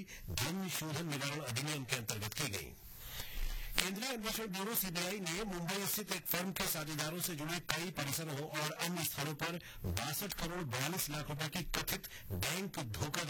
कार्रवाई धन शोधन निवारण अधिनियम के अंतर्गत की गई। केंद्रीय अन्वेषण ब्यूरो सीबीआई ने मुंबई स्थित एक फर्म के साझेदारों से जुड़े कई परिसरों और अन्य स्थानों पर 62 करोड़ 42 लाख रुपए की कथित बैंक धोखाधड़ी